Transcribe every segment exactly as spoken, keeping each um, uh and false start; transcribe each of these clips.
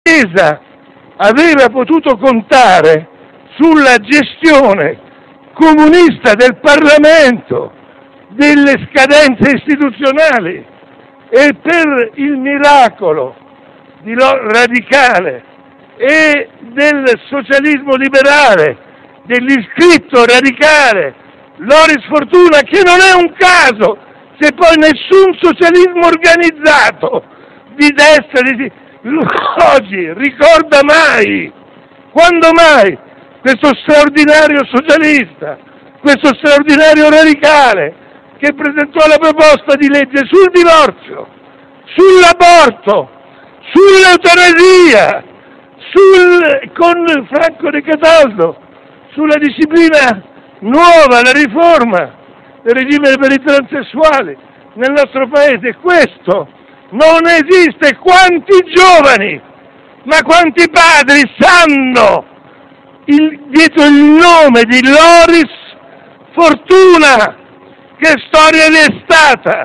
Chiesa aveva potuto contare sulla gestione comunista del Parlamento, delle scadenze istituzionali, e per il miracolo di Radicale e del socialismo liberale, dell'iscritto radicale Loris Fortuna, che non è un caso se poi nessun socialismo organizzato di destra di oggi ricorda mai, quando mai, questo straordinario socialista, questo straordinario radicale che presentò la proposta di legge sul divorzio, sull'aborto, sull'eutanasia, sul, con Franco De Cataldo, sulla disciplina nuova, la riforma del regime per i transessuali nel nostro paese. Questo non esiste. Quanti giovani, ma quanti padri sanno il, dietro il nome di Loris Fortuna, che storia è stata,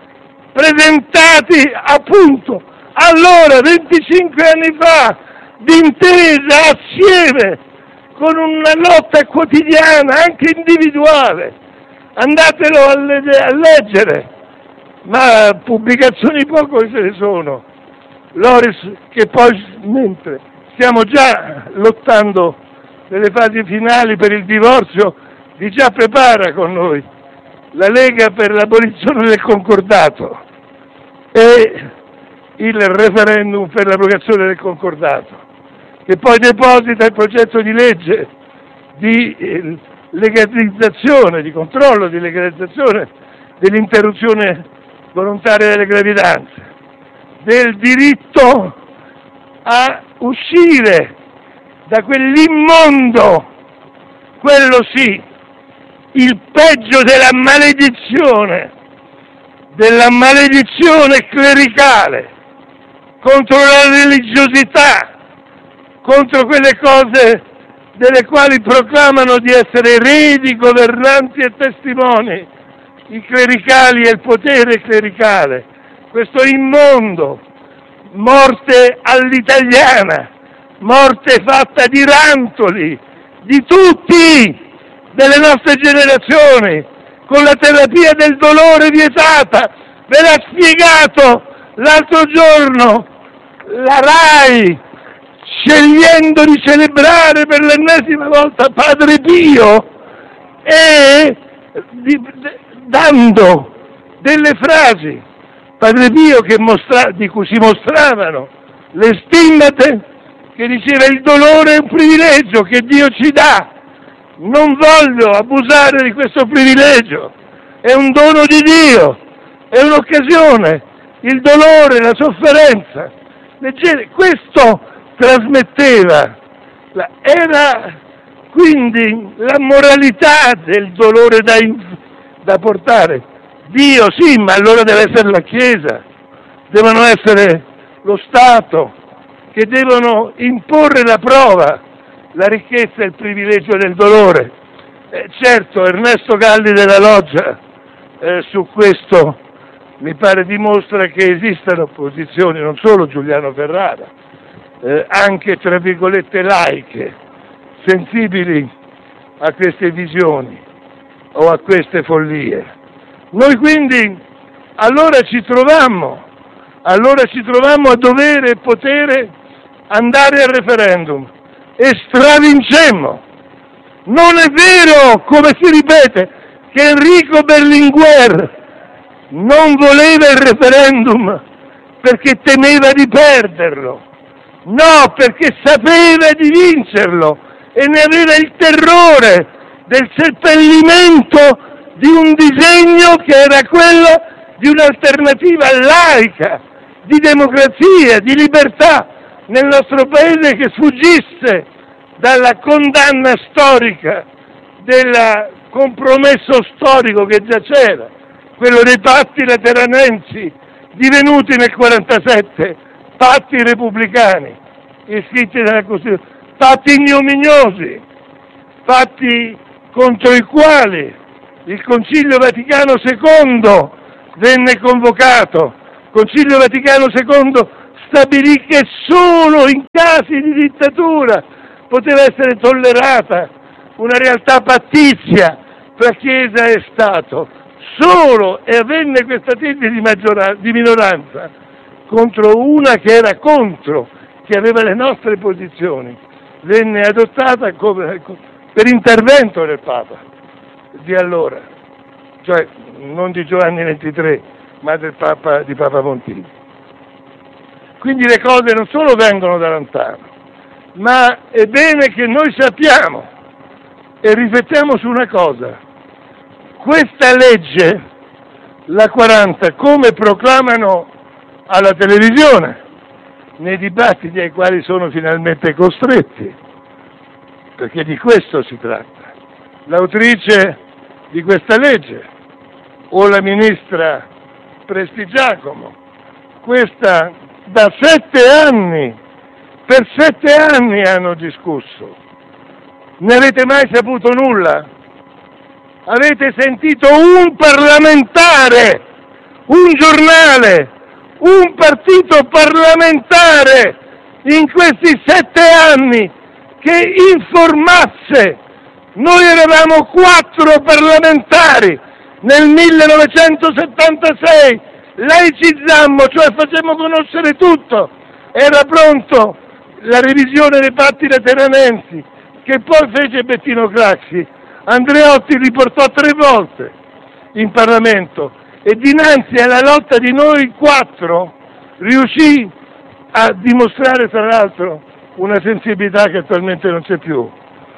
presentati appunto allora, venticinque anni fa, d'intesa assieme, con una lotta quotidiana, anche individuale. Andatelo a, le- a leggere, ma pubblicazioni poco ce ne sono. Loris, che poi, mentre stiamo già lottando nelle fasi finali per il divorzio, di già prepara con noi la Lega per l'abolizione del concordato e il referendum per l'abrogazione del concordato, che poi deposita il progetto di legge di eh, legalizzazione, di controllo di legalizzazione dell'interruzione volontaria delle gravidanze, del diritto a uscire da quell'immondo, quello sì, il peggio della maledizione, della maledizione clericale, contro la religiosità, contro quelle cose delle quali proclamano di essere eredi, governanti e testimoni, i clericali e il potere clericale. Questo immondo, morte all'italiana, morte fatta di rantoli, di tutti, delle nostre generazioni, con la terapia del dolore vietata. Ve l'ha spiegato l'altro giorno la RAI, scegliendo di celebrare per l'ennesima volta Padre Pio e di, de, dando delle frasi, Padre Pio che mostra, di cui si mostravano le stimmate, che diceva: il dolore è un privilegio che Dio ci dà, non voglio abusare di questo privilegio, è un dono di Dio, è un'occasione, il dolore, la sofferenza. Leggere, questo trasmetteva, la, era quindi la moralità del dolore da, da portare. Dio sì, ma allora deve essere la Chiesa, devono essere lo Stato, che devono imporre la prova, la ricchezza e il privilegio del dolore. Eh, certo, Ernesto Galli della Loggia eh, su questo mi pare dimostra che esistono posizioni, non solo Giuliano Ferrara, eh, anche tra virgolette laiche, sensibili a queste visioni o a queste follie. Noi quindi allora ci trovammo, allora ci trovammo a dovere e potere andare al referendum e stravincemmo. Non è vero, come si ripete, che Enrico Berlinguer non voleva il referendum perché temeva di perderlo. No, perché sapeva di vincerlo e ne aveva il terrore del seppellimento di un disegno che era quello di un'alternativa laica, di democrazia, di libertà nel nostro paese, che sfuggisse dalla condanna storica del compromesso storico che già c'era, quello dei patti lateranensi divenuti nel quarantasette patti repubblicani, iscritti nella Costituzione, patti ignominiosi, patti contro i quali il Concilio Vaticano secondo venne convocato, Concilio Vaticano secondo stabilì che solo in casi di dittatura poteva essere tollerata una realtà pattizia tra Chiesa e Stato. Solo, e avvenne questa tesi di, di minoranza contro una che era contro, che aveva le nostre posizioni, venne adottata come, per intervento del Papa di allora, cioè non di Giovanni ventitré, ma del Papa, di Papa Montini. Quindi le cose non solo vengono da lontano, ma è bene che noi sappiamo e riflettiamo su una cosa. Questa legge, la quaranta, come proclamano alla televisione, nei dibattiti ai quali sono finalmente costretti, perché di questo si tratta, l'autrice di questa legge o la ministra Prestigiacomo, questa da sette anni, per sette anni hanno discusso. Ne avete mai saputo nulla? Avete sentito un parlamentare, un giornale, un partito parlamentare in questi sette anni che informasse? Noi eravamo quattro parlamentari nel millenovecentosettantasei, laicizzammo, cioè facemmo conoscere tutto, era pronto la revisione dei patti lateranensi, che poi fece Bettino Craxi. Andreotti riportò tre volte in Parlamento e dinanzi alla lotta di noi quattro riuscì a dimostrare tra l'altro una sensibilità che attualmente non c'è più.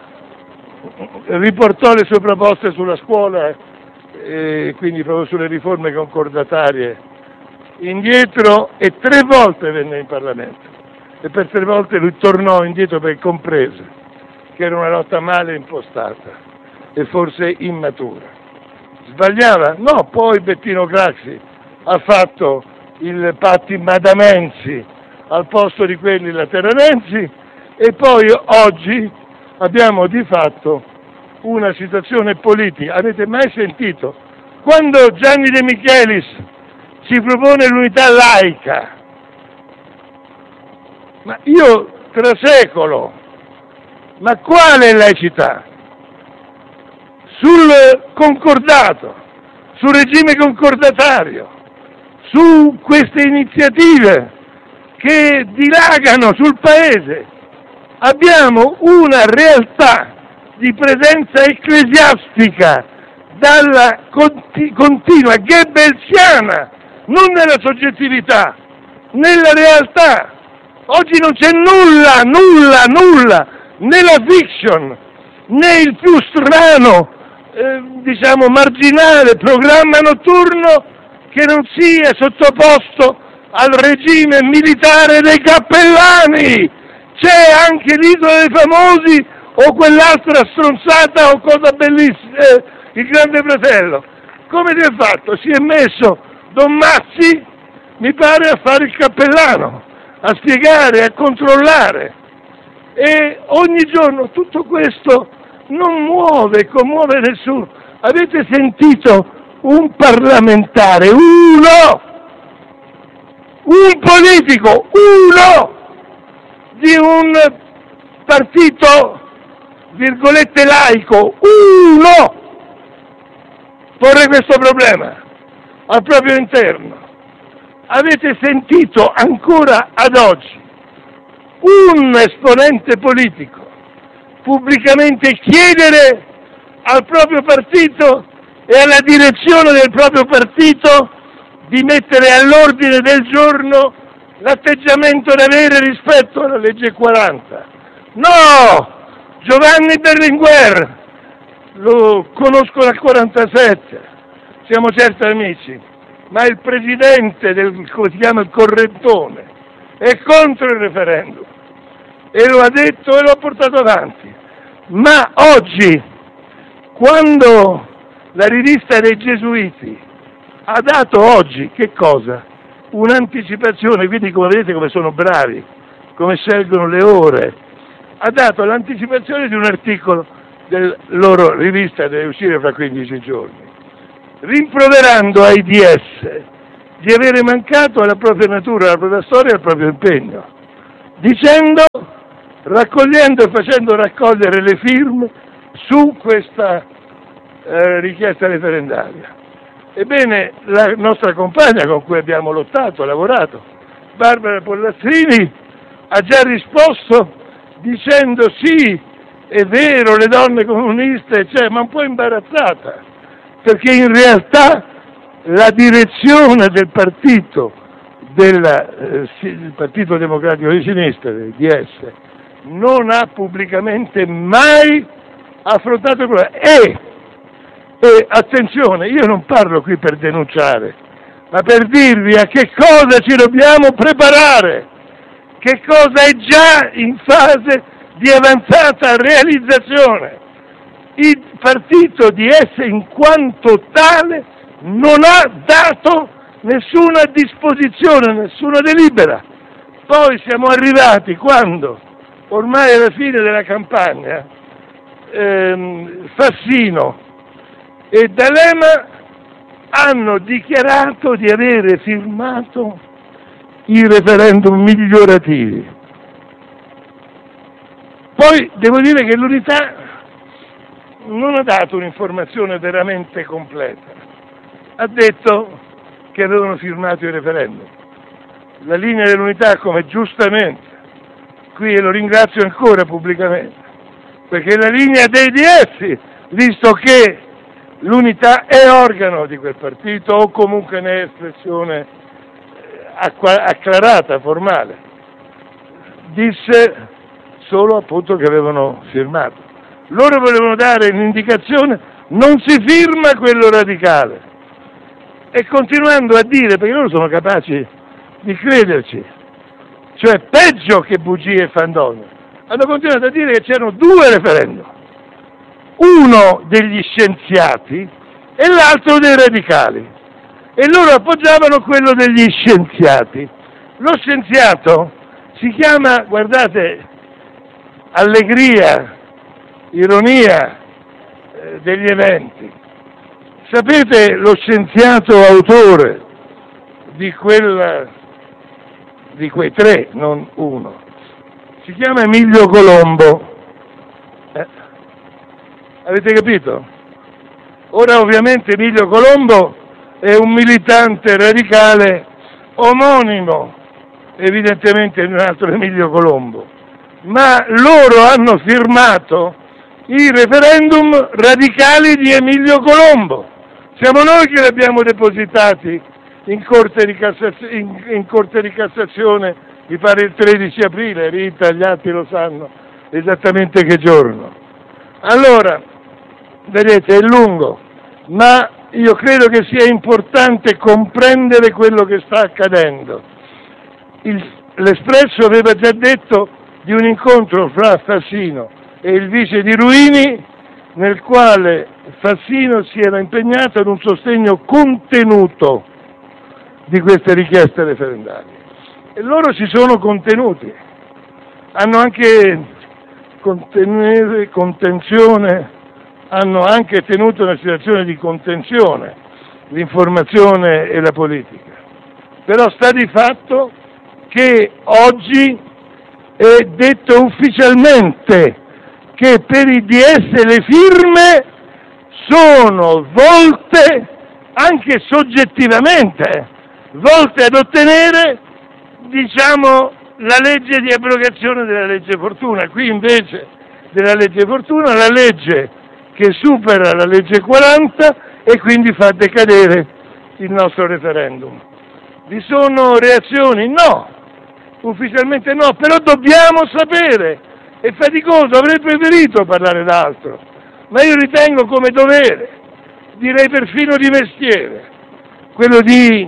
Riportò le sue proposte sulla scuola e quindi proprio sulle riforme concordatarie indietro e tre volte venne in Parlamento e per tre volte lui tornò indietro per comprese che era una lotta male impostata e forse immatura. Sbagliava? No, poi Bettino Craxi ha fatto il patti madamensi al posto di quelli lateranensi e poi oggi abbiamo di fatto una situazione politica. Avete mai sentito? Quando Gianni De Michelis ci propone l'unità laica, ma io trasecolo, ma quale laicità? Sul concordato, sul regime concordatario, su queste iniziative che dilagano sul Paese. Abbiamo una realtà di presenza ecclesiastica dalla conti- continua, goebbelsiana, non nella soggettività, nella realtà. Oggi non c'è nulla, nulla, nulla, né la fiction, né il più strano, eh, diciamo marginale programma notturno che non sia sottoposto al regime militare dei cappellani. C'è anche l'Isola dei Famosi o quell'altra stronzata o cosa bellissima, eh, il Grande Fratello. Come si è fatto? Si è messo Don Mazzi, mi pare, a fare il cappellano, a spiegare, a controllare. E ogni giorno tutto questo non muove, commuove nessuno. Avete sentito un parlamentare, uno, un politico, uno, di un partito, virgolette, laico, uno, porre questo problema al proprio interno? Avete sentito ancora ad oggi un esponente politico pubblicamente chiedere al proprio partito e alla direzione del proprio partito di mettere all'ordine del giorno l'atteggiamento da avere rispetto alla legge quaranta? No! Giovanni Berlinguer, lo conosco dal quarantasette, siamo certo amici, ma il presidente del, come si chiama, il correntone, è contro il referendum e lo ha detto e lo ha portato avanti. Ma oggi, quando la rivista dei Gesuiti ha dato oggi, che cosa? Un'anticipazione, quindi come vedete come sono bravi, come scelgono le ore, ha dato l'anticipazione di un articolo della loro rivista, deve uscire fra quindici giorni, rimproverando ai D S di avere mancato alla propria natura, alla propria storia, al proprio impegno, dicendo, raccogliendo e facendo raccogliere le firme su questa eh, richiesta referendaria. Ebbene, la nostra compagna con cui abbiamo lottato, lavorato, Barbara Pollastrini, ha già risposto dicendo sì, è vero, le donne comuniste, cioè, ma un po' imbarazzata, perché in realtà la direzione del partito, del eh, Partito Democratico di Sinistra, del D S, non ha pubblicamente mai affrontato il problema. E, e attenzione, io non parlo qui per denunciare, ma per dirvi a che cosa ci dobbiamo preparare, che cosa è già in fase di avanzata realizzazione. Il partito D S in quanto tale non ha dato nessuna disposizione, nessuna delibera. Poi siamo arrivati quando, ormai alla fine della campagna, ehm, Fassino e D'Alema hanno dichiarato di avere firmato i referendum migliorativi. Poi devo dire che l'Unità non ha dato un'informazione veramente completa. Ha detto che avevano firmato i referendum. La linea dell'Unità, come giustamente, qui lo ringrazio ancora pubblicamente, perché la linea dei D S, visto che l'Unità è organo di quel partito o comunque ne è espressione acclarata, formale, disse solo appunto che avevano firmato. Loro volevano dare un'indicazione, non si firma quello radicale. E continuando a dire, perché loro sono capaci di crederci, cioè peggio che bugie e fandonie, hanno continuato a dire che c'erano due referendum, uno degli scienziati e l'altro dei radicali, e loro appoggiavano quello degli scienziati. Lo scienziato si chiama, guardate, allegria, ironia eh, degli eventi. Sapete lo scienziato autore di quella, di quei tre, non uno, si chiama Emilio Colombo. Eh? Avete capito? Ora ovviamente Emilio Colombo è un militante radicale omonimo, evidentemente di un altro Emilio Colombo, ma loro hanno firmato i referendum radicali di Emilio Colombo. Siamo noi che li abbiamo depositati in Corte di Cassazione, in, in Corte di Cassazione, mi pare il tredici aprile, Rita, gli altri lo sanno esattamente che giorno. Allora, vedete, è lungo, ma io credo che sia importante comprendere quello che sta accadendo. Il, L'Espresso aveva già detto di un incontro fra Fassino e il vice di Ruini, nel quale Fassino si era impegnato ad un sostegno contenuto di queste richieste referendarie. E loro si sono contenuti, hanno anche contenere, contenzione, hanno anche tenuto una situazione di contenzione, l'informazione e la politica. Però sta di fatto che oggi è detto ufficialmente che per i D S le firme sono volte, anche soggettivamente, volte ad ottenere, diciamo, la legge di abrogazione della legge Fortuna. Qui invece della legge Fortuna, la legge che supera la legge quaranta e quindi fa decadere il nostro referendum. Vi sono reazioni? No, ufficialmente no, però dobbiamo sapere. È faticoso, avrei preferito parlare d'altro, ma io ritengo come dovere, direi perfino di mestiere, quello di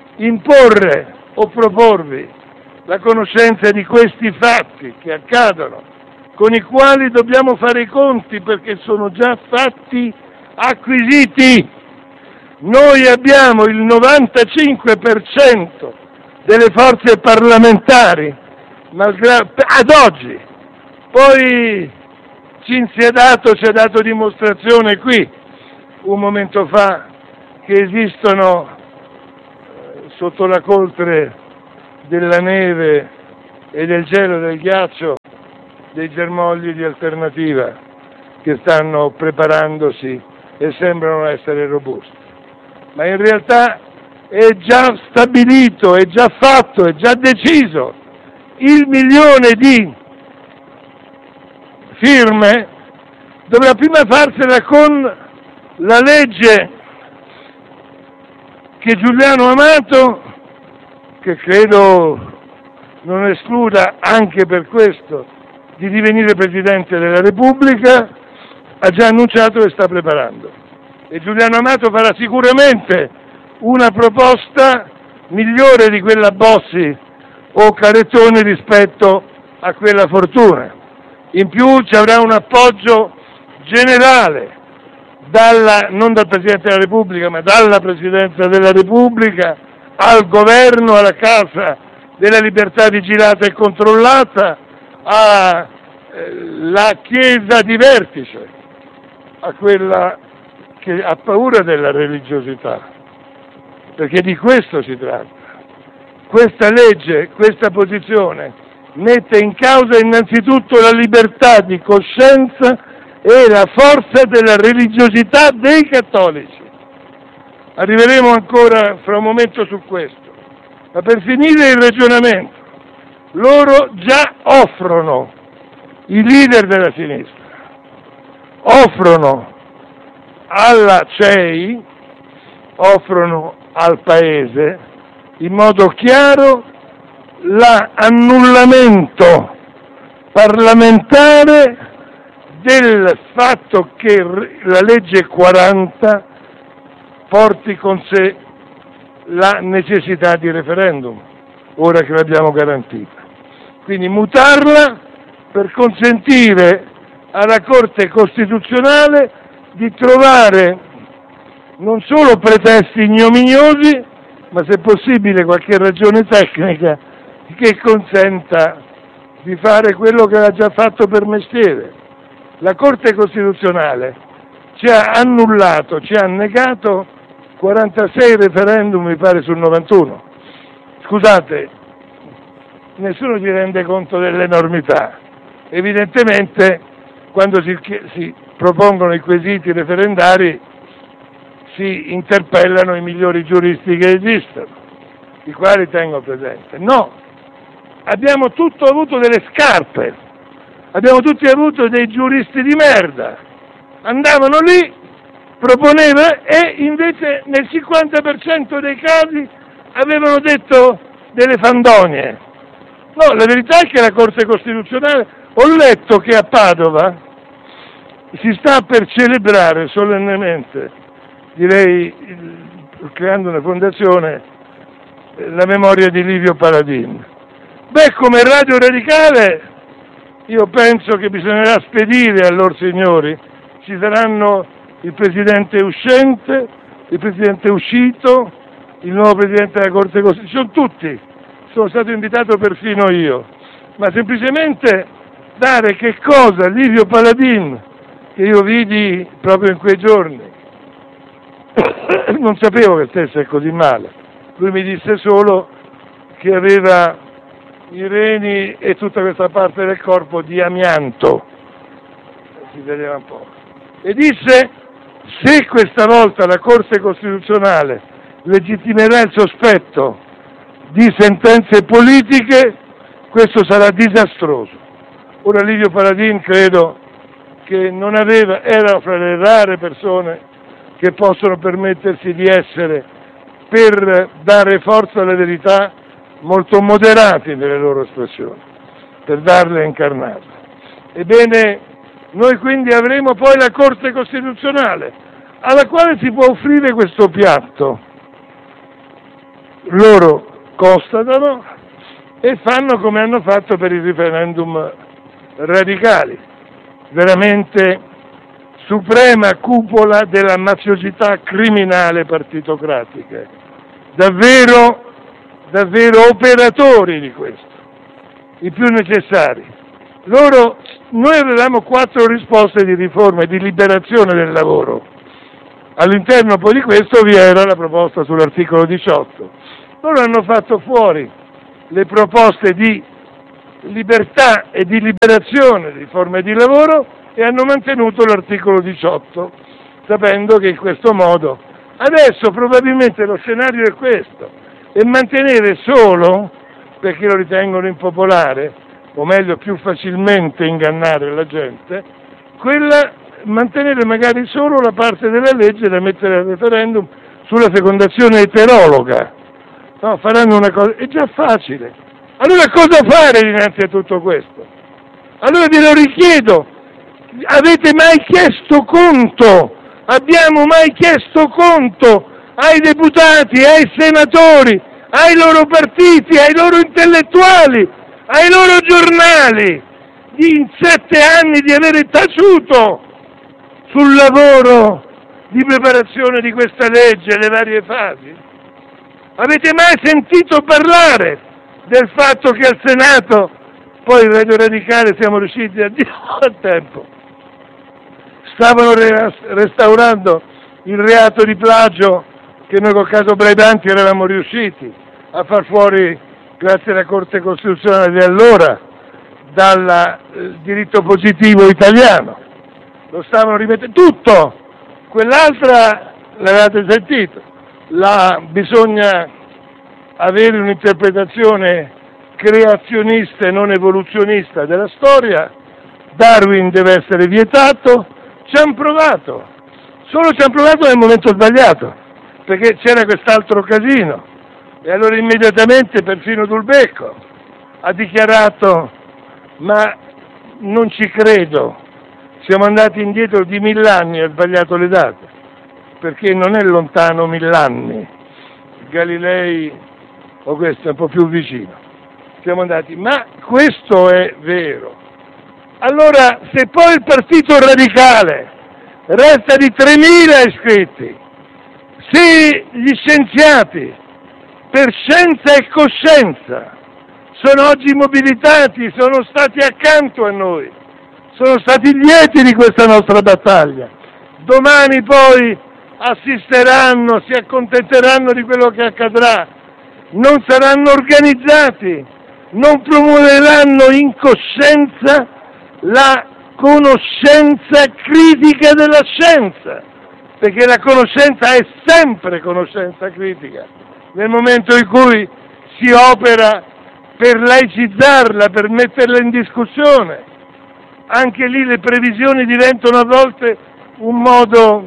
imporre o proporvi la conoscenza di questi fatti che accadono, con i quali dobbiamo fare i conti perché sono già fatti acquisiti. Noi abbiamo il novantacinque per cento delle forze parlamentari, malgrado, ad oggi. Poi Cinzia Dato ci ha dato dimostrazione qui, un momento fa, che esistono sotto la coltre della neve e del gelo e del ghiaccio dei germogli di Alternativa che stanno preparandosi e sembrano essere robusti. Ma in realtà è già stabilito, è già fatto, è già deciso. Il milione di firme dovrà prima farsela con la legge che Giuliano Amato, che credo non escluda anche per questo di divenire Presidente della Repubblica, ha già annunciato e sta preparando. E Giuliano Amato farà sicuramente una proposta migliore di quella Bossi o Carettoni rispetto a quella Fortuna. In più ci avrà un appoggio generale, dalla, non dal Presidente della Repubblica, ma dalla Presidenza della Repubblica al Governo, alla Casa della Libertà vigilata e controllata, alla eh, Chiesa di vertice, a quella che ha paura della religiosità, perché di questo si tratta. Questa legge, questa posizione mette in causa innanzitutto la libertà di coscienza e la forza della religiosità dei cattolici. Arriveremo ancora fra un momento su questo, ma per finire il ragionamento, loro già offrono, i leader della sinistra, offrono alla C E I, offrono al Paese in modo chiaro l'annullamento parlamentare del fatto che la legge quaranta porti con sé la necessità di referendum, ora che l'abbiamo garantita. Quindi mutarla per consentire alla Corte Costituzionale di trovare non solo pretesti ignominiosi, ma se possibile qualche ragione tecnica che consenta di fare quello che ha già fatto per mestiere. La Corte Costituzionale ci ha annullato, ci ha negato quarantasei referendum, mi pare, sul novantuno. Scusate, nessuno si rende conto dell'enormità. Evidentemente, quando si, si propongono i quesiti referendari, si interpellano i migliori giuristi che esistono, i quali tengo presente. No, abbiamo tutto avuto delle scarpe, abbiamo tutti avuto dei giuristi di merda, andavano lì, proponevano e invece nel cinquanta per cento dei casi avevano detto delle fandonie. No, la verità è che la Corte Costituzionale, ho letto che a Padova si sta per celebrare solennemente, direi creando una fondazione, la memoria di Livio Paladin. Beh, come Radio Radicale io penso che bisognerà spedire a loro signori, ci saranno il Presidente uscente, il Presidente uscito, il nuovo Presidente della Corte Costituzionale, sono tutti, sono stato invitato perfino io, ma semplicemente dare che cosa? Livio Paladin, che io vidi proprio in quei giorni, non sapevo che stesse così male, lui mi disse solo che aveva i reni e tutta questa parte del corpo di amianto, si vedeva un po', e disse: se questa volta la Corte Costituzionale legittimerà il sospetto di sentenze politiche, questo sarà disastroso. Ora Livio Paladin credo che non aveva, era fra le rare persone che possono permettersi di essere, per dare forza alla verità, molto moderati nelle loro espressioni, per darle incarnate. Ebbene, noi quindi avremo poi la Corte Costituzionale, alla quale si può offrire questo piatto. Loro constatano e fanno come hanno fatto per i referendum radicali, veramente suprema cupola della mafiosità criminale partitocratica, davvero, davvero operatori di questo, i più necessari. Loro, noi avevamo quattro risposte di riforma e di liberazione del lavoro. All'interno poi di questo vi era la proposta sull'articolo diciotto. Loro hanno fatto fuori le proposte di libertà e di liberazione di forme di lavoro e hanno mantenuto l'articolo diciotto, sapendo che in questo modo, adesso probabilmente lo scenario è questo, e mantenere solo, perché lo ritengono impopolare, o meglio più facilmente ingannare la gente, quella, mantenere magari solo la parte della legge da mettere al referendum sulla fecondazione eterologa. No, faranno una cosa, è già facile. Allora cosa fare dinanzi a tutto questo? Allora ve lo richiedo, avete mai chiesto conto? Abbiamo mai chiesto conto ai deputati, ai senatori, ai loro partiti, ai loro intellettuali, ai loro giornali, di in sette anni di avere taciuto sul lavoro di preparazione di questa legge, le varie fasi? Avete mai sentito parlare del fatto che al Senato, poi il Radio Radicale siamo riusciti a dire al tempo, stavano re- restaurando il reato di plagio che noi col caso Braidanti eravamo riusciti a far fuori, grazie alla Corte Costituzionale di allora, dal eh, diritto positivo italiano. Lo stavano rimettendo tutto. Quell'altra l'avete sentito, la, bisogna avere un'interpretazione creazionista e non evoluzionista della storia, Darwin deve essere vietato, ci hanno provato, solo ci hanno provato nel momento sbagliato, perché c'era quest'altro casino, e allora immediatamente perfino Dulbecco ha dichiarato: ma non ci credo, siamo andati indietro di mill'anni, ha sbagliato le date, perché non è lontano mill'anni, Galilei o questo è un po' più vicino, siamo andati, ma questo è vero. Allora, se poi il Partito Radicale resta di tremila iscritti, se gli scienziati per scienza e coscienza sono oggi mobilitati, sono stati accanto a noi, sono stati lieti di questa nostra battaglia, domani poi assisteranno, si accontenteranno di quello che accadrà, non saranno organizzati, non promuoveranno in coscienza la conoscenza critica della scienza, perché la conoscenza è sempre conoscenza critica, nel momento in cui si opera per laicizzarla, per metterla in discussione. Anche lì le previsioni diventano a volte un modo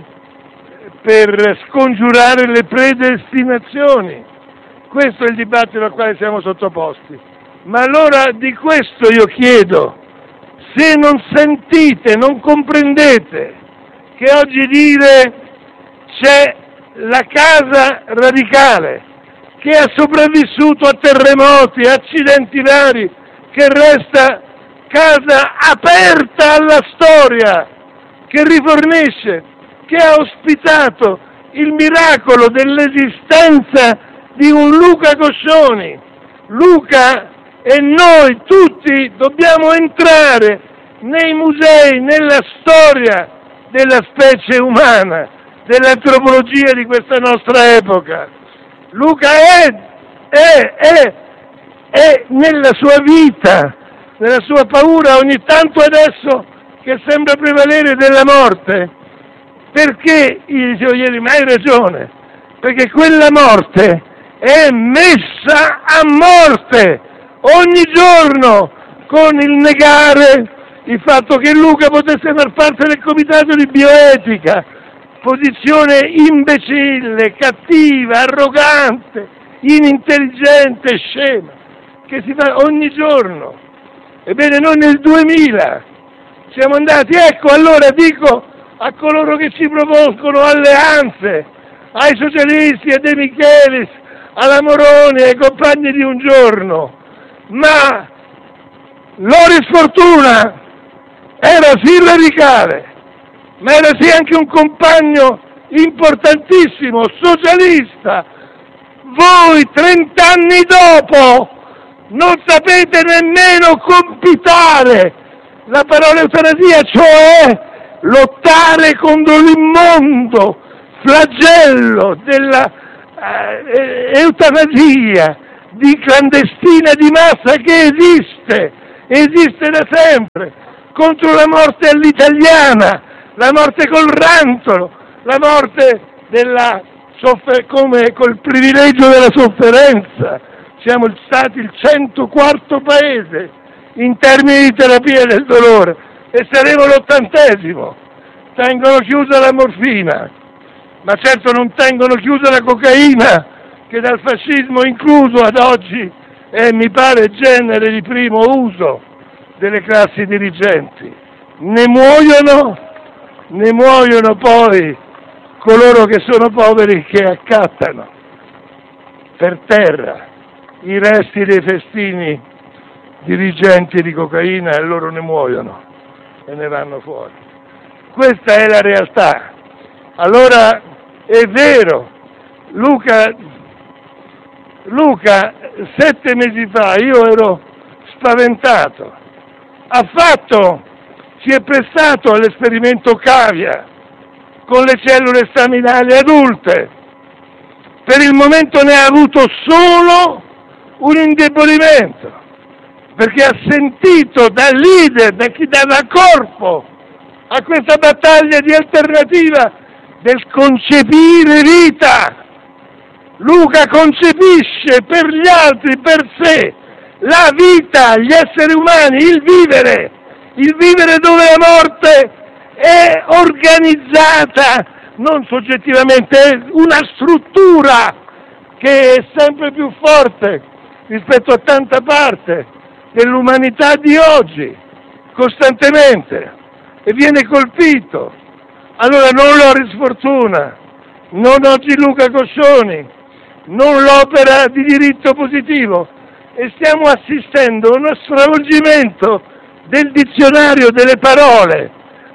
per scongiurare le predestinazioni. Questo è il dibattito al quale siamo sottoposti. Ma allora di questo io chiedo, se non sentite, non comprendete che oggi dire c'è la casa radicale che ha sopravvissuto a terremoti, accidenti vari, che resta casa aperta alla storia, che rifornisce, che ha ospitato il miracolo dell'esistenza di un Luca Coscioni. Luca e noi tutti dobbiamo entrare nei musei, nella storia della specie umana, dell'antropologia di questa nostra epoca. Luca è, è, è, è nella sua vita, nella sua paura ogni tanto adesso che sembra prevalere della morte. Perché? Io dicevo ieri, ma hai ragione, perché quella morte è messa a morte ogni giorno con il negare il fatto che Luca potesse far parte del comitato di bioetica, posizione imbecille, cattiva, arrogante, inintelligente, scema, che si fa ogni giorno. Ebbene, noi nel duemila siamo andati, ecco, allora dico a coloro che ci propongono alleanze, ai socialisti, a De Michelis, alla Moroni, ai compagni di un giorno, ma Loris Fortuna era sì radicale, ma era sì anche un compagno importantissimo, socialista. Voi, trent'anni dopo, non sapete nemmeno compitare la parola eutanasia, cioè lottare contro l'immondo flagello della eh, eutanasia, di clandestina di massa che esiste, esiste da sempre, contro la morte all'italiana, la morte col rantolo, la morte della soffer- come col privilegio della sofferenza. Siamo stati il centoquarto paese in termini di terapia del dolore e saremo l'ottantesimo. Tengono chiusa la morfina, ma certo non tengono chiusa la cocaina, che dal fascismo incluso ad oggi è, mi pare, genere di primo uso delle classi dirigenti. Ne muoiono, ne muoiono poi coloro che sono poveri, che accattano per terra i resti dei festini dirigenti di cocaina, e loro ne muoiono e ne vanno fuori. Questa è la realtà. Allora è vero, Luca, Luca sette mesi fa io ero spaventato, ha fatto, si è prestato all'esperimento Cavia con le cellule staminali adulte, per il momento ne ha avuto solo un indebolimento, perché ha sentito da leader, da chi dava corpo a questa battaglia di alternativa del concepire vita. Luca concepisce per gli altri, per sé, la vita, gli esseri umani, il vivere, il vivere dove la morte è organizzata, non soggettivamente, è una struttura che è sempre più forte rispetto a tanta parte dell'umanità di oggi, costantemente, e viene colpito. Allora non Loris Fortuna, non oggi Luca Coscioni, non l'opera di diritto positivo, e stiamo assistendo a uno stravolgimento del dizionario delle parole.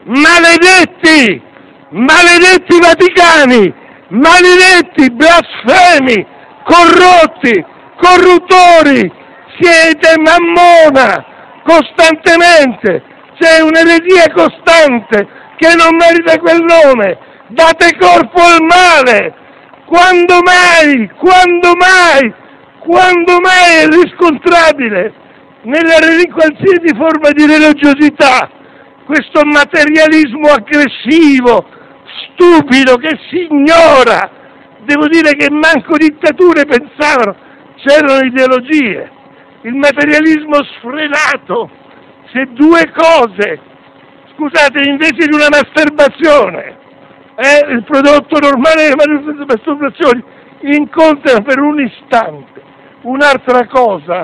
Maledetti! Maledetti Vaticani! Maledetti blasfemi! Corrotti! Corruttori! Siete Mammona! Costantemente! C'è un'eresia costante che non merita quel nome! Date corpo al male! Quando mai? Quando mai? Quando mai è riscontrabile nella qualsiasi forma di religiosità questo materialismo aggressivo, stupido, che si ignora? Devo dire che manco dittature pensavano, c'erano ideologie. Il materialismo sfrenato, se due cose, scusate, invece di una masturbazione, è il prodotto normale delle masturbazioni, incontrano per un istante un'altra cosa,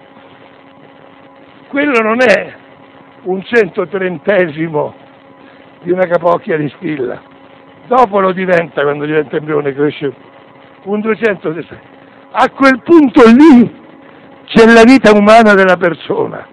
quello non è un centotrentesimo di una capocchia di spilla, dopo lo diventa, quando diventa embrione, cresce un duecentosessanta. A quel punto lì c'è la vita umana della persona.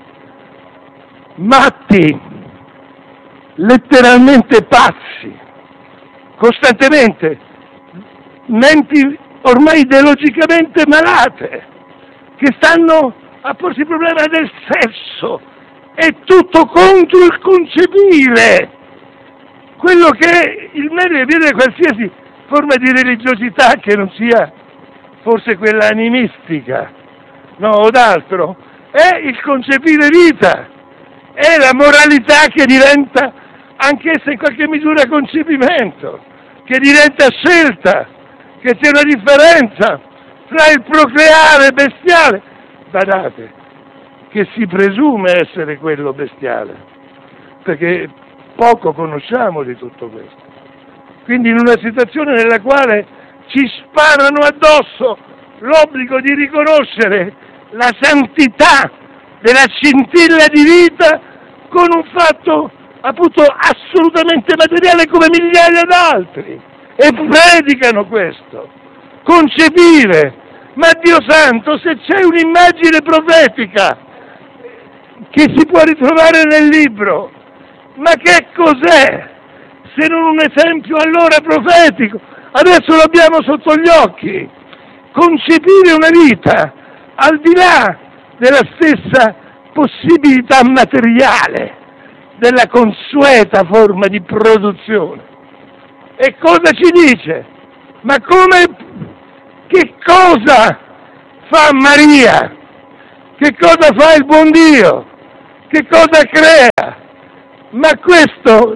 Matti, letteralmente pazzi, costantemente, menti ormai ideologicamente malate, che stanno a porsi il problema del sesso, è tutto contro il concepire quello che il meglio viene qualsiasi forma di religiosità che non sia forse quella animistica, no, o d'altro, è il concepire vita, è la moralità che diventa anch'essa in qualche misura concepimento, che diventa scelta, che c'è una differenza fra il procreare bestiale, badate, che si presume essere quello bestiale, perché poco conosciamo di tutto questo. Quindi in una situazione nella quale ci sparano addosso l'obbligo di riconoscere la santità della scintilla di vita con un fatto appunto assolutamente materiale come migliaia d'altri, e predicano questo, concepire, ma Dio santo, se c'è un'immagine profetica che si può ritrovare nel libro, ma che cos'è se non un esempio allora profetico? Adesso lo abbiamo sotto gli occhi. Concepire una vita al di là della stessa possibilità materiale della consueta forma di produzione. E cosa ci dice? Ma come Che cosa fa Maria? Che cosa fa il buon Dio? Che cosa crea? Ma questo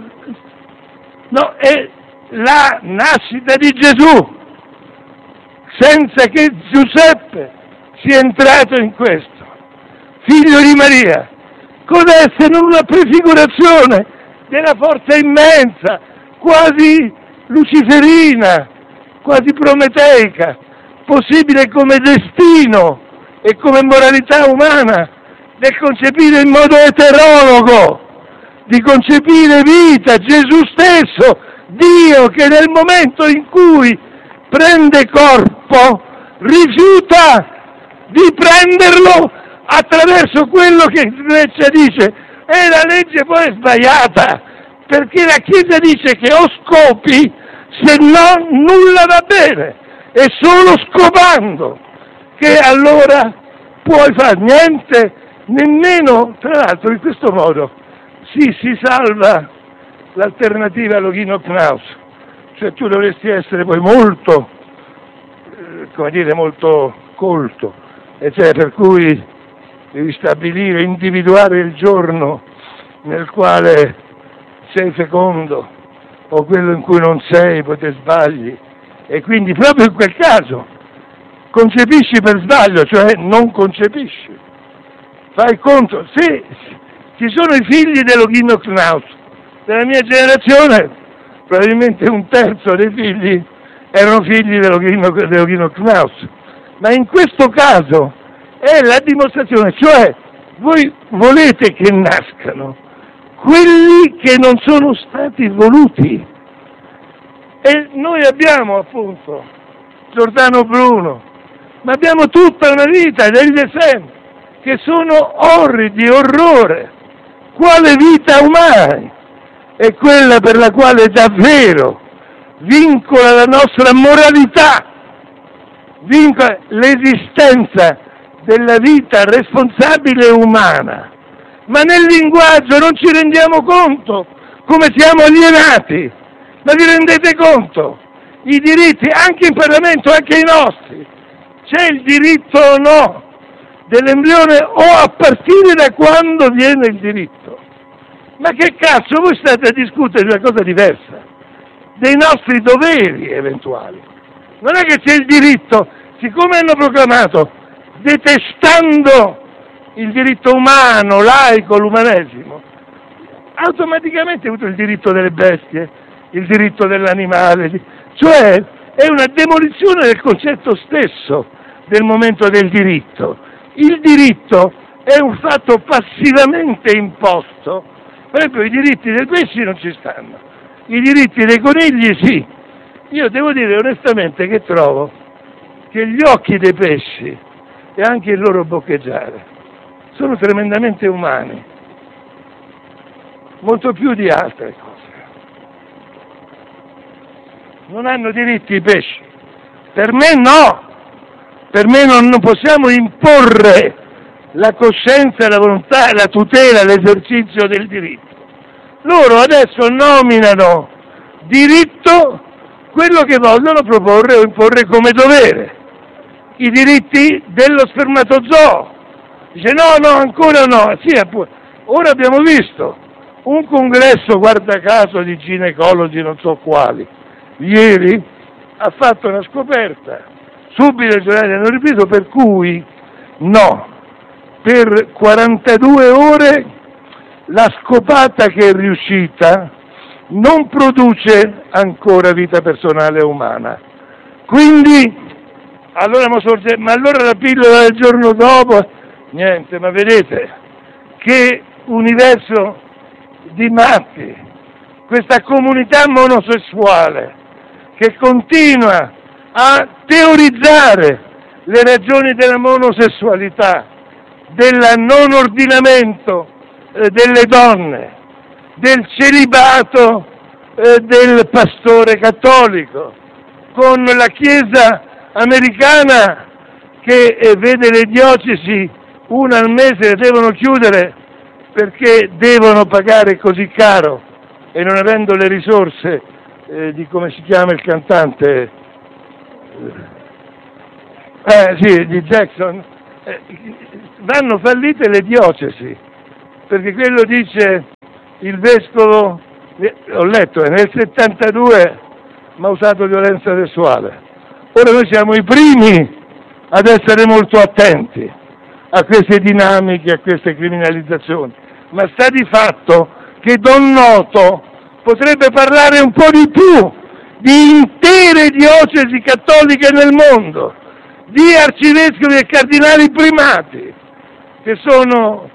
no, è la nascita di Gesù, senza che Giuseppe sia entrato in questo, figlio di Maria. Cos'è se non una prefigurazione della forza immensa, quasi luciferina, quasi prometeica, possibile come destino e come moralità umana, del concepire in modo eterologo, di concepire vita, Gesù stesso, Dio che nel momento in cui prende corpo rifiuta di prenderlo attraverso quello che Grecia dice, e la legge poi è sbagliata, perché la Chiesa dice che o scopi, se no nulla va bene, è solo scopando che allora puoi fare niente, nemmeno, tra l'altro in questo modo sì, si salva l'alternativa all'Ochinocnaus, cioè tu dovresti essere poi molto, eh, come dire, molto colto, e cioè per cui devi stabilire, individuare il giorno nel quale sei fecondo o quello in cui non sei, poi te sbagli, e quindi proprio in quel caso concepisci per sbaglio, cioè non concepisci. Fai conto, se ci sono i figli dell'Ochinocnaus della mia generazione, probabilmente un terzo dei figli erano figli dell'Ochinocnaus, ma in questo caso è la dimostrazione, cioè voi volete che nascano quelli che non sono stati voluti, e noi abbiamo appunto Giordano Bruno, ma abbiamo tutta una vita degli esempi che sono orridi, orrore. Quale vita umana è quella per la quale davvero vincola la nostra moralità, vincola l'esistenza della vita responsabile umana? Ma nel linguaggio non ci rendiamo conto come siamo alienati. Ma vi rendete conto? I diritti, anche in Parlamento, anche i nostri, c'è il diritto o no dell'embrione, o a partire da quando viene il diritto? Ma che cazzo, voi state a discutere di una cosa diversa, dei nostri doveri eventuali. Non è che c'è il diritto, siccome hanno proclamato, detestando il diritto umano, laico, l'umanesimo, automaticamente ha avuto il diritto delle bestie, il diritto dell'animale, cioè è una demolizione del concetto stesso del momento del diritto. Il diritto è un fatto passivamente imposto. Per esempio i diritti dei pesci non ci stanno, i diritti dei conigli sì. Io devo dire onestamente che trovo che gli occhi dei pesci e anche il loro boccheggiare sono tremendamente umani, molto più di altre cose. Non hanno diritti i pesci, per me no, per me non, non possiamo imporre la coscienza, la volontà, la tutela, l'esercizio del diritto. Loro adesso nominano diritto quello che vogliono proporre o imporre come dovere, i diritti dello spermatozoo. Dice no, no, ancora no. Sì, ora abbiamo visto un congresso, guarda caso, di ginecologi non so quali, ieri ha fatto una scoperta, subito i giornali hanno ripreso, per cui no, per quarantadue ore la scopata che è riuscita non produce ancora vita personale umana. Quindi, allora, ma allora la pillola del giorno dopo, niente, ma vedete che universo di matti, questa comunità monosessuale che continua a teorizzare le ragioni della monosessualità, del non ordinamento eh, delle donne, del celibato eh, del pastore cattolico, con la Chiesa americana che eh, vede le diocesi una al mese le devono chiudere perché devono pagare così caro, e non avendo le risorse eh, di come si chiama il cantante, eh, sì, di Jackson, eh, vanno fallite le diocesi, perché quello dice il vescovo, ho letto, eh, nel settantadue mi ha usato violenza sessuale. Ora noi siamo i primi ad essere molto attenti a queste dinamiche, a queste criminalizzazioni, ma sta di fatto che Don Noto potrebbe parlare un po' di più di intere diocesi cattoliche nel mondo, di arcivescovi e cardinali primati che sono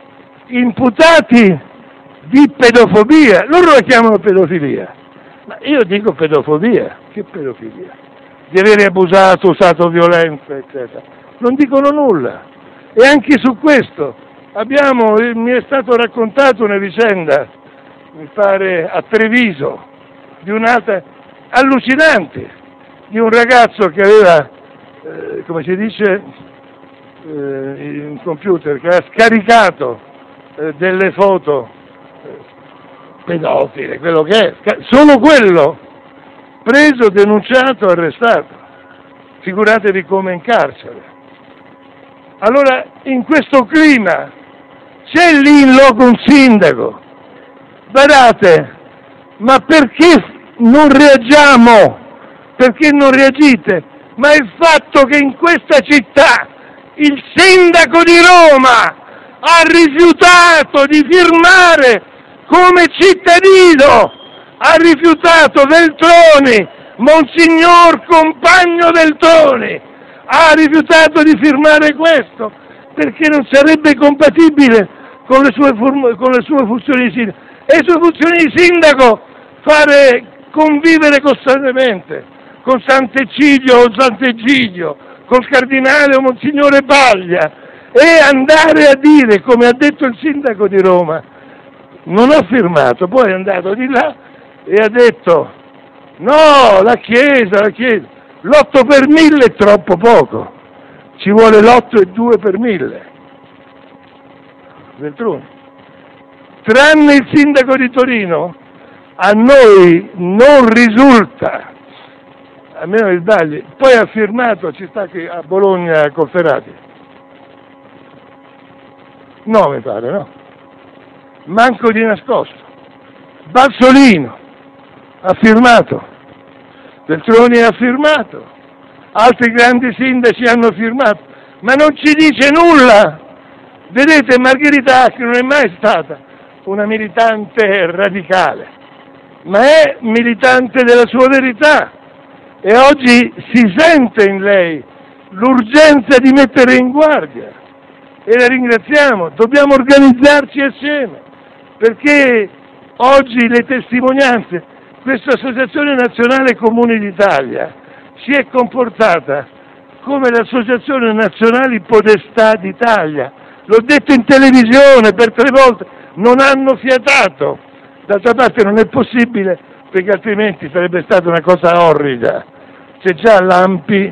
imputati di pedofobia. Loro la chiamano pedofilia, ma io dico pedofobia. Che pedofilia? Di avere abusato, usato violenza, eccetera. Non dicono nulla. E anche su questo abbiamo, mi è stato raccontato una vicenda, mi pare a Treviso, di un'altra allucinante, di un ragazzo che aveva, eh, come si dice, eh, in computer, che aveva scaricato eh, delle foto eh, pedofile, quello che è, solo quello, preso, denunciato, arrestato. Figuratevi come in carcere. Allora, in questo clima, c'è lì in loco un sindaco. Badate, ma perché non reagiamo? Perché non reagite? Ma il fatto che in questa città il sindaco di Roma ha rifiutato di firmare come cittadino, ha rifiutato Veltroni, Monsignor Compagno Veltroni, ha rifiutato di firmare questo perché non sarebbe compatibile con le sue, form- con le sue funzioni di sindaco. E le sue funzioni di sindaco fare convivere costantemente con Sant'Egidio o Sant'Egidio, col cardinale o Monsignore Paglia, e andare a dire, come ha detto il sindaco di Roma, non ha firmato, poi è andato di là e ha detto no, la Chiesa, la Chiesa, l'otto per mille è troppo poco, ci vuole l'otto e due per mille. Veltroni. Tranne il sindaco di Torino, a noi non risulta, a meno che sbagli, poi ha firmato, ci sta che a Bologna Cofferati, no mi pare, no, manco di nascosto, Bassolino ha firmato, Veltroni ha firmato, altri grandi sindaci hanno firmato, ma non ci dice nulla. Vedete, Margherita Hack non è mai stata una militante radicale, ma è militante della sua verità, e oggi si sente in lei l'urgenza di mettere in guardia, e la ringraziamo. Dobbiamo organizzarci assieme, perché oggi le testimonianze, questa Associazione Nazionale Comuni d'Italia si è comportata come l'Associazione Nazionale Podestà d'Italia, l'ho detto in televisione per tre volte, non hanno fiatato. D'altra parte non è possibile, perché altrimenti sarebbe stata una cosa orrida. C'è già l'Ampi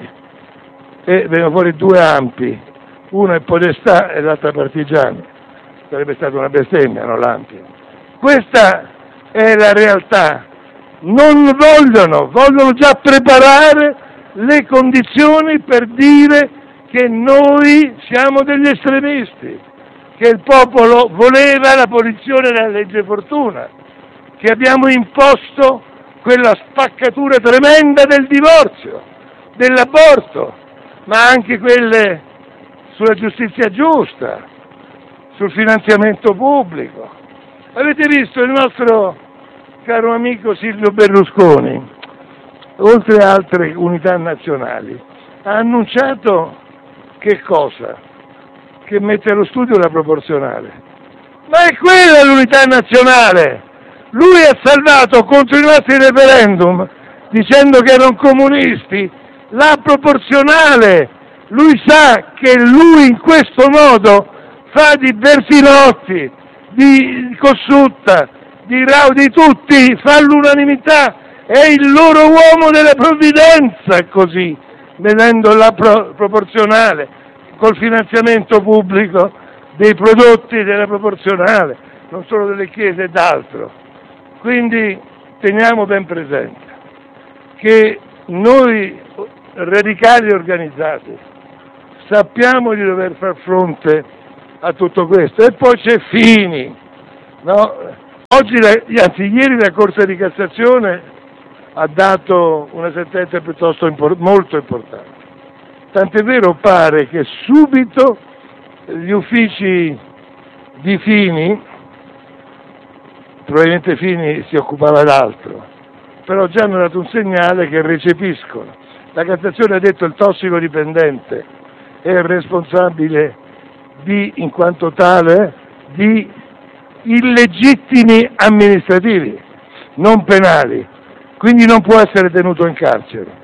e vengono fuori due Ampi, uno è Podestà e l'altra Partigiani, sarebbe stata una bestemmia, no, l'Ampi. Questa è la realtà. Non vogliono, vogliono già preparare le condizioni per dire che noi siamo degli estremisti, che il popolo voleva l'abolizione della legge Fortuna, che abbiamo imposto quella spaccatura tremenda del divorzio, dell'aborto, ma anche quelle sulla giustizia giusta, sul finanziamento pubblico. Avete visto il nostro caro amico Silvio Berlusconi, oltre a altre unità nazionali, ha annunciato che cosa? Che mette allo studio la proporzionale. Ma è quella l'unità nazionale! Lui ha salvato contro i nostri referendum, dicendo che erano comunisti, la proporzionale. Lui sa che lui in questo modo fa di Bertinotti, di Cossutta, di Rao, di tutti, fa l'unanimità, è il loro uomo della provvidenza, così, vedendo la pro- proporzionale, col finanziamento pubblico dei prodotti della proporzionale, non solo delle chiese ed altro. Quindi teniamo ben presente che noi radicali organizzati sappiamo di dover far fronte a tutto questo. E poi c'è Fini, no? Oggi, anzi ieri la Corte di Cassazione ha dato una sentenza piuttosto impor- molto importante. Tant'è vero, pare che subito gli uffici di Fini, probabilmente Fini si occupava d'altro, però già hanno dato un segnale che recepiscono. La Cassazione ha detto che il tossicodipendente è responsabile di, in quanto tale, di illegittimi amministrativi, non penali, quindi non può essere tenuto in carcere.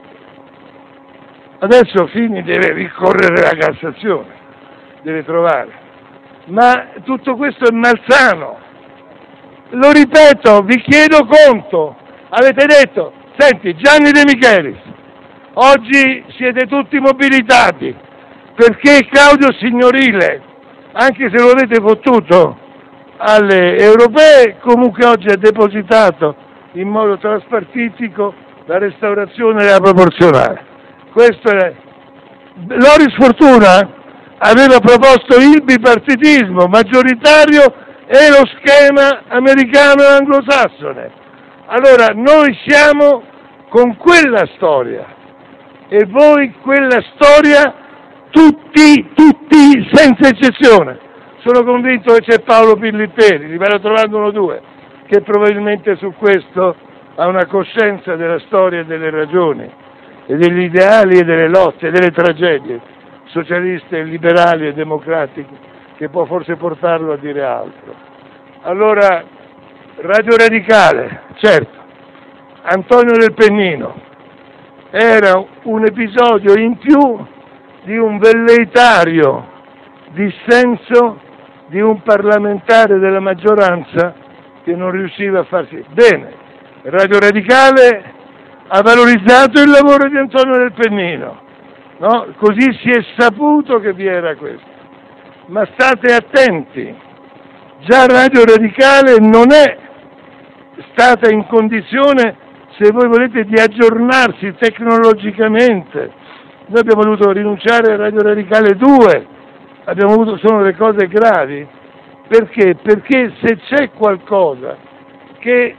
Adesso Fini deve ricorrere alla Cassazione, deve trovare, ma tutto questo è malsano. Lo ripeto, vi chiedo conto. Avete detto, senti, Gianni De Michelis, oggi siete tutti mobilitati perché Claudio Signorile, anche se lo avete fottuto alle europee, comunque oggi ha depositato in modo traspartitico la restaurazione della proporzionale. Questo è. Loris Fortuna aveva proposto il bipartitismo maggioritario e lo schema americano e anglosassone. Allora noi siamo con quella storia e voi quella storia, tutti, tutti senza eccezione. Sono convinto che c'è Paolo Pillitteri, li vado trovando uno o due, che probabilmente su questo ha una coscienza della storia e delle ragioni e degli ideali e delle lotte e delle tragedie socialiste, liberali e democratiche, che può forse portarlo a dire altro. Allora, Radio Radicale, certo, Antonio Del Pennino, era un episodio in più di un velleitario dissenso di un parlamentare della maggioranza che non riusciva a farsi bene. Radio Radicale ha valorizzato il lavoro di Antonio Del Pennino, no? Così si è saputo che vi era questo. Ma state attenti, già Radio Radicale non è stata in condizione, se voi volete, di aggiornarsi tecnologicamente. Noi abbiamo dovuto rinunciare a Radio Radicale due, abbiamo avuto, sono delle cose gravi. Perché? Perché se c'è qualcosa che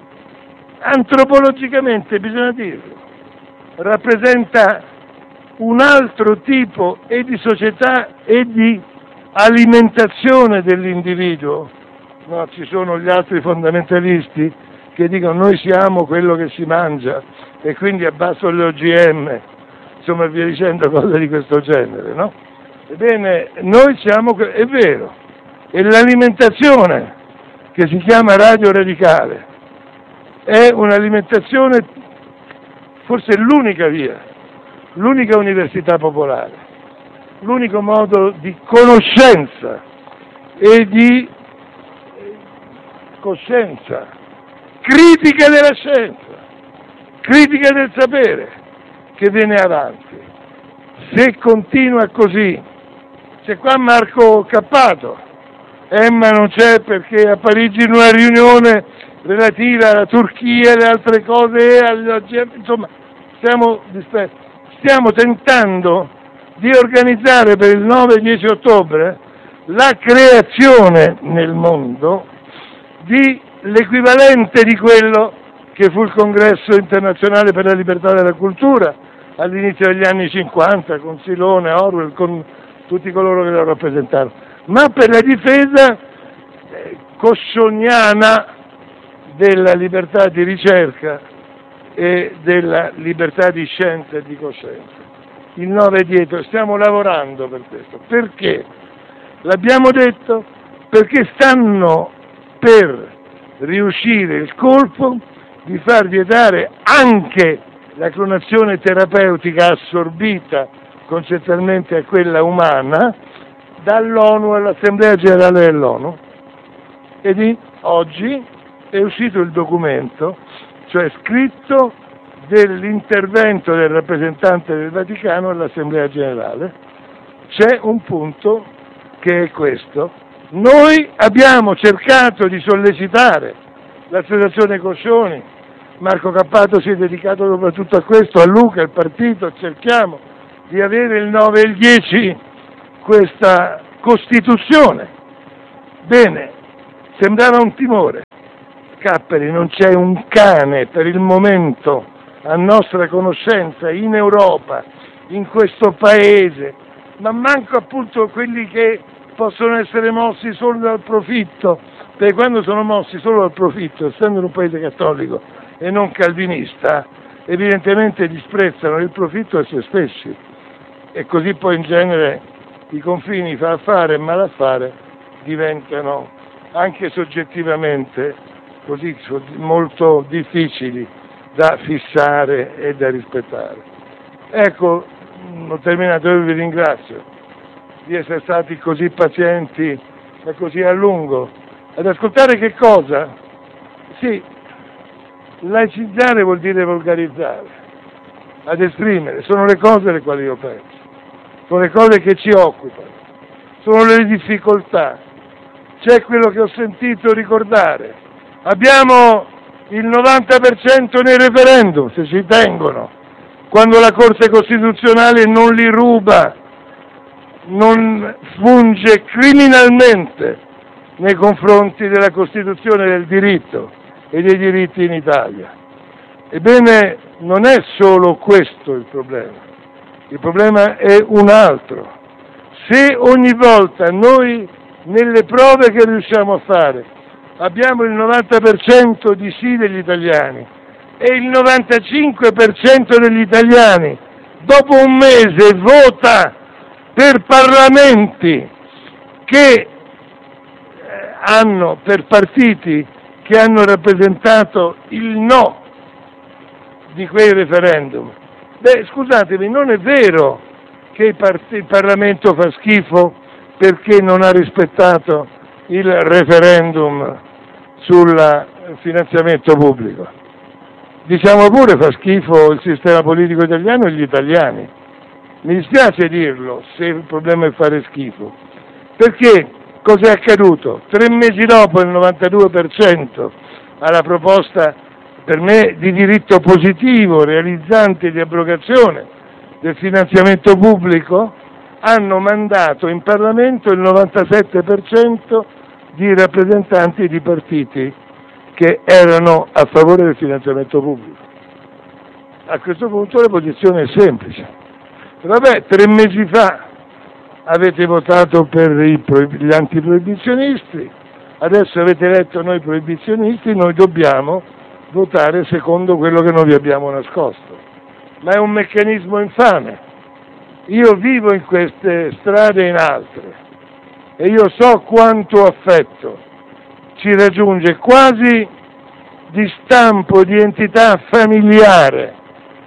antropologicamente, bisogna dirlo, rappresenta un altro tipo e di società e di alimentazione dell'individuo, no, ci sono gli altri fondamentalisti che dicono noi siamo quello che si mangia e quindi abbasso le O G M, insomma via dicendo cose di questo genere, no? Ebbene, noi siamo, è vero, e l'alimentazione che si chiama Radio Radicale è un'alimentazione, forse l'unica via, l'unica università popolare, l'unico modo di conoscenza e di coscienza, critica della scienza, critica del sapere che viene avanti. Se continua così, c'è qua Marco Cappato, Emma non c'è perché a Parigi in una riunione relativa alla Turchia e alle altre cose, insomma stiamo, stiamo tentando di organizzare per il nove e dieci ottobre la creazione nel mondo di l'equivalente di quello che fu il Congresso internazionale per la libertà della cultura all'inizio degli anni cinquanta, con Silone, Orwell, con tutti coloro che lo rappresentarono, ma per la difesa eh, cossoniana della libertà di ricerca e della libertà di scienza e di coscienza. Il nove è dietro, stiamo lavorando per questo. Perché? L'abbiamo detto perché stanno per riuscire il colpo di far vietare anche la clonazione terapeutica assorbita concettualmente a quella umana dall'ONU all'Assemblea Generale dell'ONU. E di oggi è uscito il documento, cioè scritto, dell'intervento del rappresentante del Vaticano all'Assemblea Generale. C'è un punto che è questo: noi abbiamo cercato di sollecitare l'associazione Coscioni, Marco Cappato si è dedicato soprattutto a questo, a Luca, al partito, cerchiamo di di avere il nove e il dieci questa Costituzione. Bene, sembrava un timore. Capperi, non c'è un cane per il momento a nostra conoscenza in Europa, in questo paese, ma manco appunto quelli che possono essere mossi solo dal profitto, perché quando sono mossi solo dal profitto, essendo in un paese cattolico e non calvinista, evidentemente disprezzano il profitto e se stessi, e così poi in genere i confini fra affare e malaffare diventano anche soggettivamente così molto difficili da fissare e da rispettare. Ecco, ho terminato, io vi ringrazio di essere stati così pazienti e così a lungo. Ad ascoltare che cosa? Sì, laicizzare vuol dire volgarizzare, ad esprimere, sono le cose alle quali io penso, sono le cose che ci occupano, sono le difficoltà, c'è quello che ho sentito ricordare, abbiamo il novanta per cento nei referendum, se ci tengono, quando la Corte Costituzionale non li ruba, non funge criminalmente nei confronti della Costituzione del diritto e dei diritti in Italia. Ebbene, non è solo questo il problema, il problema è un altro. Se ogni volta noi, nelle prove che riusciamo a fare, abbiamo il novanta per cento di sì degli italiani e il novantacinque per cento degli italiani dopo un mese vota per parlamenti che hanno, per partiti che hanno rappresentato il no di quei referendum. Beh, scusatemi, non è vero che il, part- il Parlamento fa schifo perché non ha rispettato il referendum sul finanziamento pubblico. Diciamo pure fa schifo il sistema politico italiano e gli italiani. Mi dispiace dirlo se il problema è fare schifo, perché cos'è accaduto? Tre mesi dopo il novantadue per cento alla proposta per me di diritto positivo, realizzante di abrogazione del finanziamento pubblico, hanno mandato in Parlamento il novantasette per cento di rappresentanti di partiti che erano a favore del finanziamento pubblico. A questo punto la posizione è semplice. Vabbè, tre mesi fa avete votato per i proib- gli antiproibizionisti, adesso avete eletto noi proibizionisti, noi dobbiamo votare secondo quello che noi vi abbiamo nascosto. Ma è un meccanismo infame. Io vivo in queste strade e in altre e io so quanto affetto ci raggiunge, quasi di stampo, di entità familiare,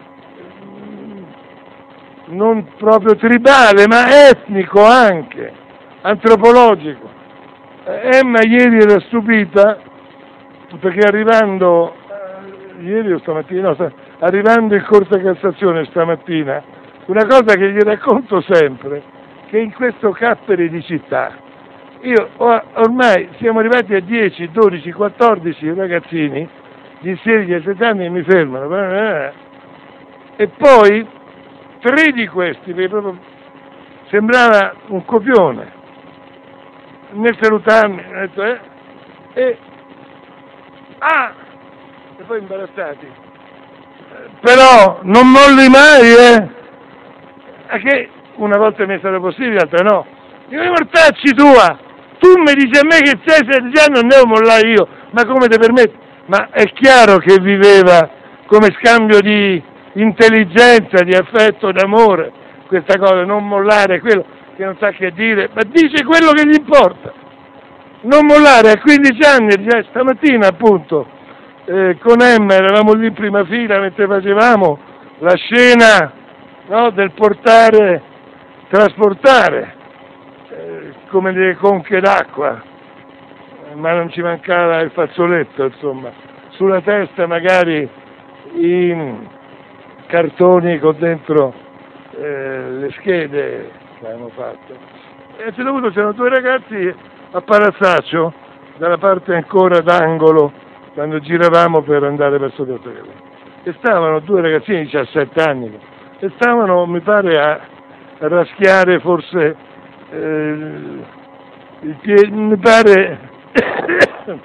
non proprio tribale, ma etnico anche, antropologico. Emma ieri era stupita perché arrivando, eh, ieri o stamattina, no, sta, arrivando in Corte Cassazione stamattina, una cosa che gli racconto sempre, che in questo Capperi di città, io ormai siamo arrivati a dieci, dodici, quattordici ragazzini di sedici a sette anni che mi fermano, e poi tre di questi, perché proprio sembrava un copione, nel salutarmi, ho detto, eh, e, ah, e poi imbarazzati, però non molli mai, eh, a che una volta mi è stato possibile, l'altra no, dico, mortacci tua, tu mi dici a me che sei sedicenni, non devo mollare io, ma come ti permetti? Ma è chiaro che viveva come scambio di intelligenza, di affetto, d'amore, questa cosa, non mollare quello che non sa che dire, ma dice quello che gli importa. Non mollare a quindici anni, già stamattina appunto, eh, con Emma eravamo lì in prima fila mentre facevamo la scena, no, del portare, trasportare, eh, come le conche d'acqua, ma non ci mancava il fazzoletto, insomma, sulla testa magari i cartoni con dentro eh, le schede che avevamo fatto. E a un certo punto c'erano due ragazzi a Palazzaccio, dalla parte ancora d'angolo, quando giravamo per andare verso Piazza Gallina. E stavano due ragazzini di diciassette anni, e stavano, mi pare, a raschiare forse eh, il piede, mi pare